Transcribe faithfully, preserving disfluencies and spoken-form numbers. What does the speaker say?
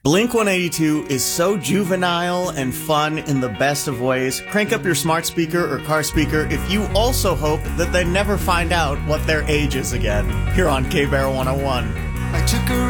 Blink one eighty-two is so juvenile and fun in the best of ways. Crank up your smart speaker or car speaker if you also hope that they never find out what their age is again. Here on K-Bear one oh one. I took her